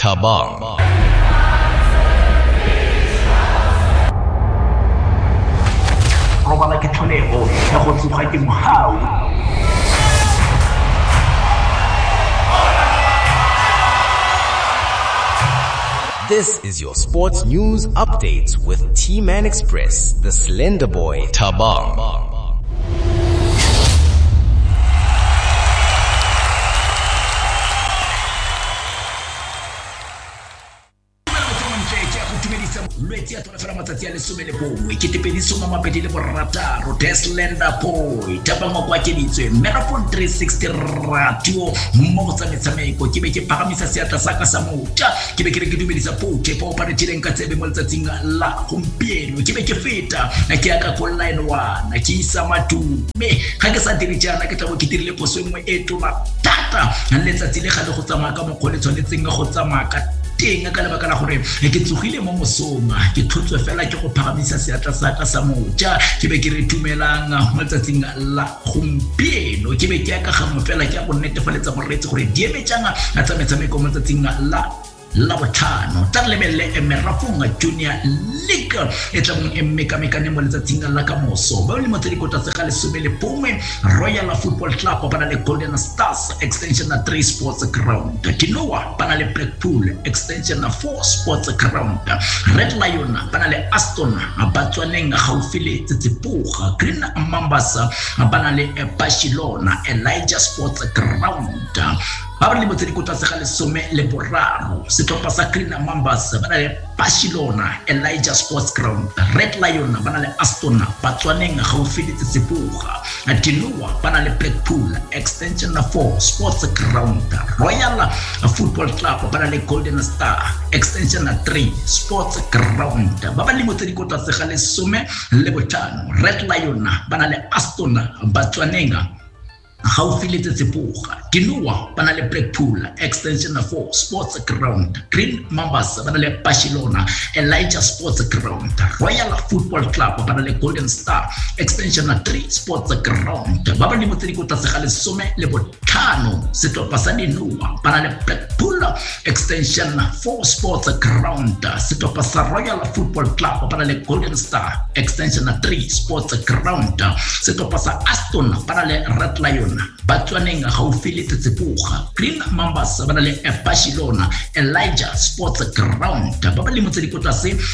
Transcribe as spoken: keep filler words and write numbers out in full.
Thabang. Robala ke tlholego ya go tsoga ke mohau. This is your sports news updates with T-Man Express, the Slender Boy, Thabang. Lwetsi a tona matsatsi a lesome le bongwe ke tepediso ma mabedi le borataro the Slender Boy Thabang kwa ke ditswe Marathon three sixty radio mo go tsa metshameko ke be ke pagamisa seatla sa ka sa motja ke be ke re ke dumedisa potse po pa re tireng ka tsebe mo letsatsing la gompieno ke be ke feta ke ya ka call line one ke isa matume ga ke sa dire jana ke tla go ke dirile poso nngwe e tona tata letsatsi le ga le go tsamaya ka mokgwa le tshwanetseng go tsamaya ka teng ka lebaka la gore ke tsogile mo mosoma ke thotswe fela ke go phagamisa seatla sa ka sa motja ke be ke re tumelang mo tsatsing la gompieno ke be ke ka gamo fela ke go netefaletsa moretsi gore di emetsanga a tsametshameko mo tsatsing la la botlhano tla lebelle Marathon Junior League e tla mo emeka mekane mo letsatsing la ka moso ba le motsedi kota se ga le some le bongwe Royal Football Club ba na le Golden Stars Extension na three Sports Ground Kinoa ba na le Blackpool Extension na four Sports Ground Red Lion ba na le Aston ba tswaneng gaufi le Tsitsipuga Green Mambas ba na le Barcelona Elijah Sports Ground ba le motsedi kota se ga le some le boraro setlhopha sa Green Mambas ba na le Barcelona Elijah Sports Ground Red Lion ba na le Aston ba tswaneng gaufi le Tsitsipuga Kinoa ba na le Blackpool Extension na four Sports Ground Royal Football Club ba na le Golden Star Extension na three Sports Ground ba ba le motsedi kota se ga le some le botlhano Red Lion ba na le Aston ba tswaneng gaufi le Tsitsipuga Kinoa ba na le Blackpool Extension na four Sports Ground Green Mambas ba na le Barcelona Elijah Sports Ground Royal Football Club ba na le Golden Star Extension na three Sports Ground ba ba le motsedi kota se ga le some le botlhano setlhopha sa Kinoa ba na le Blackpool Extension na four Sports Ground setlhopha sa Royal Football Club ba na le Golden Star Extension na three Sports Ground setlhopha sa Aston ba na le Red Lion ba tswaneng gaufi le Tsitsipuga Green Mambas ba na le Barcelona Elijah Sports Ground ba ba le motsedi kota se